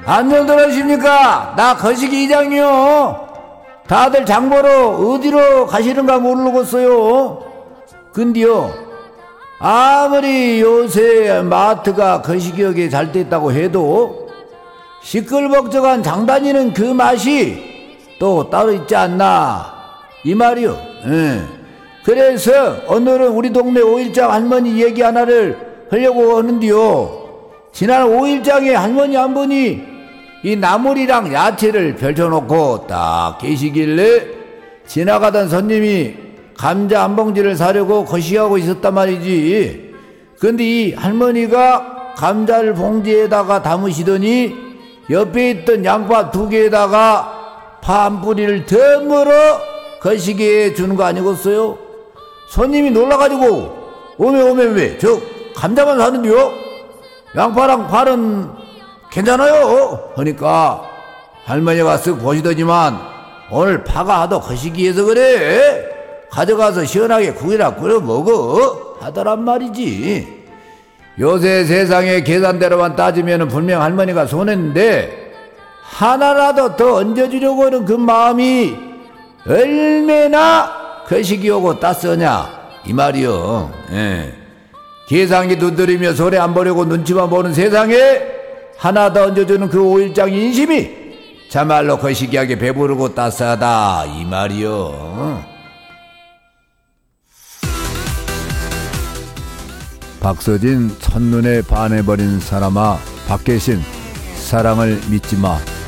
안녕들 하십니까? 나 거시기 이장이요. 다들 장보러 어디로 가시는가 모르겠어요. 근데요, 아무리 요새 마트가 거시기역에 잘 됐다고 해도 시끌벅적한 장다니는 그 맛이 또 따로 있지 않나 이 말이요. 그래서 오늘은 우리 동네 오일장 할머니 얘기 하나를 하려고 하는데요, 지난 5일장에 할머니 한 분이 이 나물이랑 야채를 펼쳐놓고 딱 계시길래 지나가던 손님이 감자 한 봉지를 사려고 거시하고 있었단 말이지. 근데 이 할머니가 감자를 봉지에다가 담으시더니 옆에 있던 양파 2개에다가 파 한 뿌리를 덤으로 거시기에 주는 거 아니겠어요? 손님이 놀라가지고 오메 저 감자만 사는데요? 양파랑 파는 괜찮아요? 하니까 할머니가 쓱 보시더니만 오늘 파가 하도 거시기해서 그래, 가져가서 시원하게 국이나 끓여 먹어 하더란 말이지. 요새 세상의 계산대로만 따지면 분명 할머니가 손했는데 하나라도 더 얹어주려고 하는 그 마음이 얼마나 거시기하고 따스하냐 이 말이요. 계산기 두드리며 소리 안 보려고 눈치만 보는 세상에 하나 더 얹어주는 그 5일장 인심이 참말로 거시기하게 배부르고 따스하다 이 말이요. 박서진, 첫눈에 반해버린 사람아, 박계신, 사랑을 믿지마.